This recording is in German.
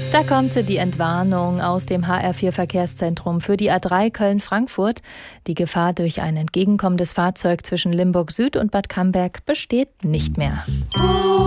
Da kommt die Entwarnung aus dem HR4-Verkehrszentrum für die A3 Köln-Frankfurt. Die Gefahr durch ein entgegenkommendes Fahrzeug zwischen Limburg Süd und Bad Camberg besteht nicht mehr.